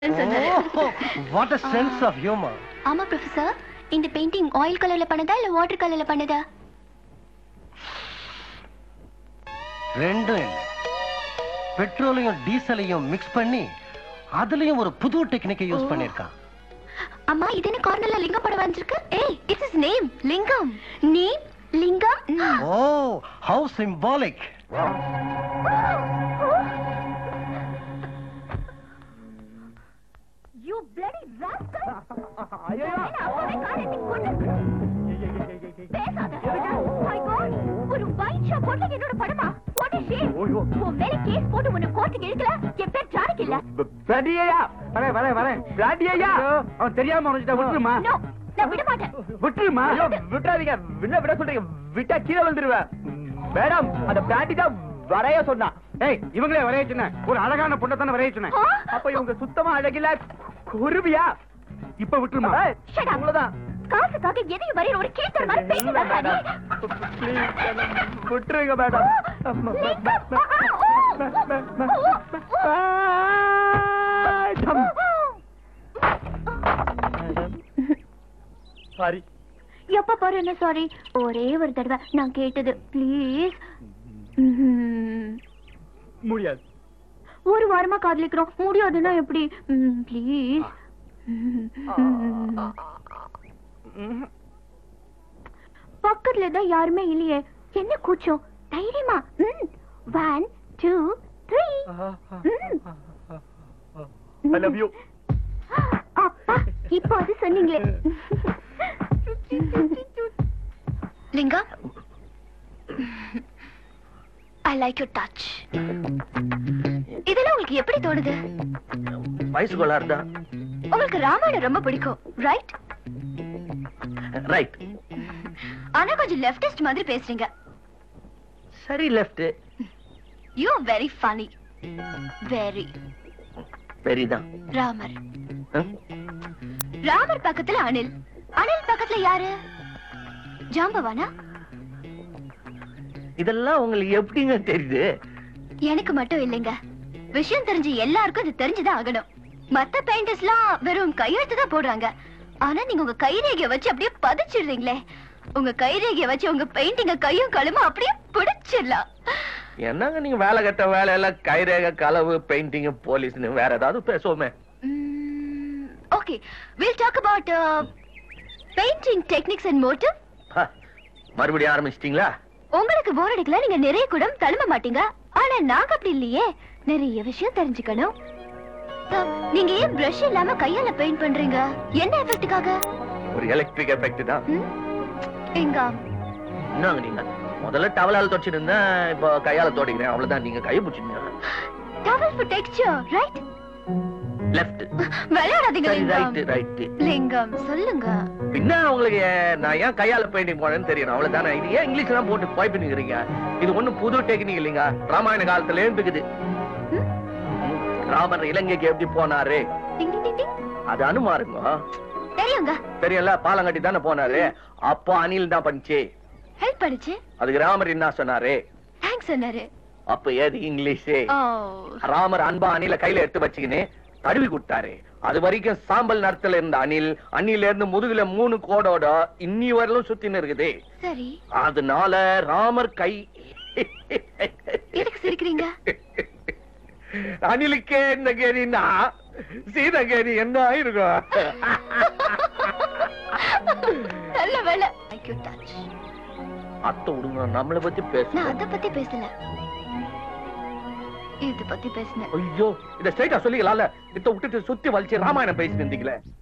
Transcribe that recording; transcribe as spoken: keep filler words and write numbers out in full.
What a sense of humor. ஆமா professor, இந்த painting oil கலர்ல பண்ணதா இல்ல வாட்டர் கலர்ல பண்ணதா? ரெண்டும் இல்ல. பெட்ரோலையும் டீசலையும் மிக்ஸ் பண்ணி அதுலயும் ஒரு புது டெக்னிக்கை யூஸ் பண்ணிருக்கான். அம்மா, இது என்ன கார்னர்ல லிங்கம் படம் வந்திருக்கு? ஏய், இட்ஸ் ஹிஸ் நேம், லிங்கம். நேம் லிங்கம். ஓ, how symbolic. You bloody rascal. ஐயோ, அவனை காரியத்தை கொண்டு பேசாத. My God, ஒரு white shirt போட்டு என்னோட படமா? What is it? உன் மேல கேஸ் போட்டு உன்னை கோர்ட்டுக்கு இழுக்கல. என் பேர் ஜானகி இல்ல. பிராண்டியா வரேன் வரேன் வரேன் பிராண்டியா அவன் தெரியாம அவனுக்கு விட்டுருமா? No, நான் விட மாட்டேன். விட்டுருமா? ஐயோ, விட்டாதீங்க. விட விட சொல்றீங்க. விட்டா கீழே விழுந்துருவேன். மேடம், அந்த பிராண்டி தான் வரைய சொன்னா. ஏய், இவங்களே வரைய சொன்ன. ஒரு அழகான பொண்ணை தானே வரைய சொன்னேன். அப்ப இவங்க சுத்தமா அழகில்ல. குருவியா? இப்ப விட்டுருமா? Shut up. அவ்வளவுதான். காசுக்காக எதையும் வரைய ஒரு கேட்டர் மாதிரி பேசி வராதே. விட்டுருங்க மேடம். சாரி. எப்ப பாரு என்ன சாரி? ஒரே ஒரு தடவை நான் கேட்டது ப்ளீஸ். முடியாது. ஒரு வாரமா காதலிக்கிறோம், முடியாதுன்னா எப்படி? ப்ளீஸ். பக்கத்துல தான் யாருமே இல்லையே, என்ன கூச்சம்? தைரியமா one two three. I love you. அப்பா, இப்போ அது சொன்னீங்களே. Lingaa, I like your touch. இதெல்லாம் உங்களுக்கு எப்படி தோணுது? வயசு கோளாறு தான். உங்களுக்கு ராமாயணம் ரொம்ப பிடிக்கும், ரைட்? ரைட். ஆனா கொஞ்சம் லெஃப்டிஸ்ட் மாதிரி பேசுறீங்க. சரி, left. You are very funny. Very. Very தான். ராமர். ராமர் பக்கத்துல அனில். அனில் பக்கத்துல யாரு? ஜாம்பவானா? இதெல்லாம் உங்களுக்கு எப்படிங்க தெரியுது? எனக்கு மட்டும் இல்லைங்க, விஷயம் தெரிஞ்ச எல்லாருக்கும் இது தெரிஞ்சுதான் ஆகணும். மத்த பெயிண்டர்ஸ்லாம் வெறும் கையெழுத்து தான் போடுறாங்க, ஆனா நீங்க உங்க கைரேகைய வச்சு அப்படியே பதிச்சிடுறீங்களே. உங்க கைரேகைய வச்சு உங்க பெயிண்டிங்க கையும் களுமா அப்படியே பிடிச்சிடலாம். என்னங்க நீங்க வேலை கட்ட வேலை எல்லாம் கைரேகை, களவு, பெயிண்டிங், போலீஸ்னு வேற ஏதாவது பேசுவோமே. Okay, we'll talk about uh, painting techniques and motive. மறுபடியும் ஆரம்பிச்சிட்டீங்களா? உங்களுக்கு போர் அடிக்கல, நீங்க நிறைய குடம் தழும்ப மாட்டீங்க. ஆனா நாங்க அப்படி இல்லையே, நிறைய விஷயம் தெரிஞ்சுக்கணும். நீங்க ஏன் பிரஷ் இல்லாம கையால பெயிண்ட் பண்றீங்க? என்ன எஃபெக்ட்டுக்காக? ஒரு எலக்ட்ரிக் எஃபெக்ட் தான். எங்க என்னங்க நீங்க முதல்ல டவலால தொடச்சிட்டு இருந்தா, இப்போ கையால தோடிக்கிறேன், அவ்வளவுதான். நீங்க கையை பிடிச்சிங்க. Towel for texture, right? Left. விளையாடாதீங்க right right. லிங்கம், சொல்லுங்க. பின்ன உங்களுக்கு நான் ஏன் கையால பெயிண்டிங் போனேன்னு தெரியும், அவ்வளவுதானே. இது ஏன் இங்கிலீஷ் எல்லாம் போட்டு போய் பண்ணிக்கிறீங்க? இது ஒண்ணும் புது டெக்னிக் இல்லைங்க, ராமாயண காலத்துல இருக்குது. ராமர் இலங்கைக்கு எப்படி போனாரு? அது அனுமாருங்க. தெரியுங்க. தெரியல, பாலங்கட்டி தானே போனாரு. அப்போ அணில் தான் பண்ணிச்சு, ஹெல்ப் பண்ணிச்சு. அதுக்கு ராமர் என்ன சொன்னாரு? தேங்க்ஸ் சொன்னாரு. அப்ப ஏது இங்கிலீஷ்? ஓ, ராமர் அன்பா அணில கையில எடுத்து வச்சுக்கின்னு தடவி கொடுத்தாரு. அது வரைக்கும் சாம்பல் நிறத்துல இருந்த அணில், அணில இருந்து முதுகுல மூணு கோடோட இன்னி வரலும் சுத்தின்னு இருக்குது. சரி, அதனால ராமர் கை. எதுக்கு சிரிக்கிறீங்க? அணிலுக்கே என்ன கேரின்னா சீதா கேரி என்ன ஆயிருக்கும்? நல்ல வேலை. அத்தை விடுங்க, நம்மளை பத்தி பேச. நான் அத பத்தி பேசல, இது பத்தி பேசினேன். ஐயோ, இத ஸ்ட்ரைட்டா சொல்லிக்கலாம்ல. இத விட்டுட்டு சுத்தி வலிச்சு ராமாயணம் பேசிட்டு இருந்தீங்களே.